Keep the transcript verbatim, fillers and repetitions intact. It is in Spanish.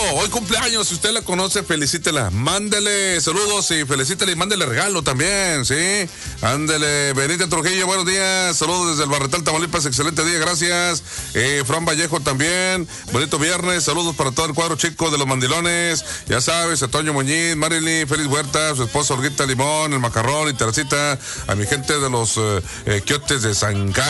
hoy cumpleaños, si usted la conoce, felicítela, mándele saludos y felicítela y mándele regalo también, ¿sí? Ándele, Benita Trujillo, buenos días, saludos desde el Barretal, Tamaulipas, excelente día, gracias. Eh, Fran Vallejo también, bonito viernes, saludos para todo el cuadro chico de los mandilones, ya sabes, a Toño Muñiz, Marilyn, Félix Huerta, su esposa Olguita Limón, el Macarrón y Teresita, a mi gente de los eh, eh, quiotes de San Carlos.